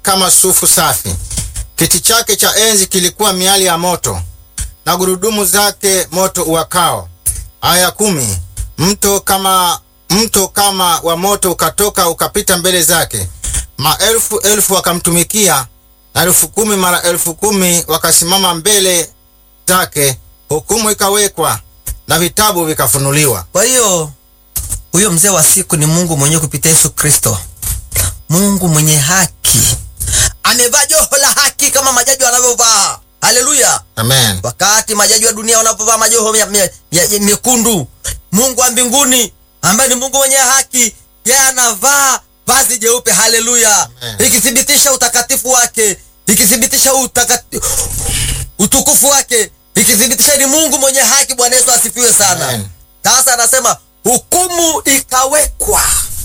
kama sufu safi. Kiti chake cha enzi kilikuwa miali ya moto, na gurudumu zake moto uwakao. Aya 10. Mto kama wa moto ukatoka ukapita mbele zake. Maelfu elfu wakamtumikia, na 10,000 mara 10,000 wakasimama mbele zake. Hukumu ikawekwa na vitabu vikafunuliwa. Kwa hiyo huyo mzee wa siku ni Mungu mwenyewe kupitia Yesu Kristo. Mungu mwenye haki amevaa joho la haki kama majaji wanavyovaa. Haleluya, Amen. wakati majaji wa dunia wanapovaa majoho mekundu, Mungu wa mbinguni ambaye ni Mungu mwenye haki, yeye anavaa vazi jeupe. Haleluya, ikithibitisha utakatifu wake, ikithibitisha utukufu wake, ikithibitisha ni Mungu mwenye haki. Bwana Yesu asifiwe sana. Amen. Sasa anasema hukumu ikawekwa.